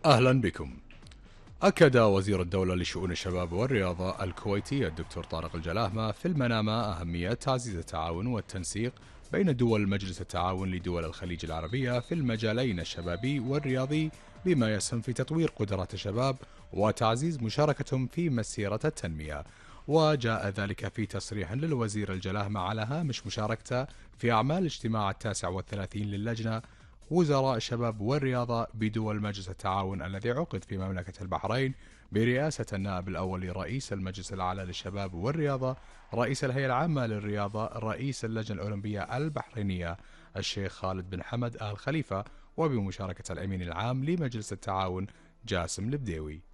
أهلا بكم. أكد وزير الدولة لشؤون الشباب والرياضة الكويتي الدكتور طارق الجلاهمة في المنامة أهمية تعزيز التعاون والتنسيق بين دول مجلس التعاون لدول الخليج العربية في المجالين الشبابي والرياضي، بما يسهم في تطوير قدرات الشباب وتعزيز مشاركتهم في مسيرة التنمية. وجاء ذلك في تصريح للوزير الجلاهمة على هامش مشاركته في أعمال الاجتماع 39 للجنة وزراء الشباب والرياضة بدول مجلس التعاون الذي عقد في مملكة البحرين برئاسة النائب الأول لرئيس المجلس الأعلى للشباب والرياضة، رئيس الهيئة العامة للرياضة، رئيس اللجنة الأولمبية البحرينية الشيخ خالد بن حمد آل خليفة، وبمشاركة الأمين العام لمجلس التعاون جاسم البديوي.